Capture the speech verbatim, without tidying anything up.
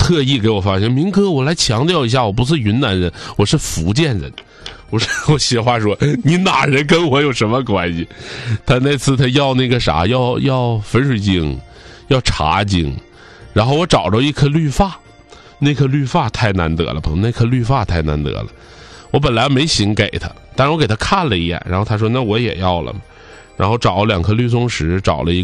特意给我发信，明哥，我来强调一下，我不是云南人，我是福建人。我说我邪话说，你哪人跟我有什么关系？他那次他要那个啥，要要粉水晶，要茶晶，然后我找着一颗绿发，那颗绿发太难得了，朋友，那颗绿发太难得了。我本来没心给他，但是我给他看了一眼，然后他说那我也要了，然后找了两颗绿松石，找了一个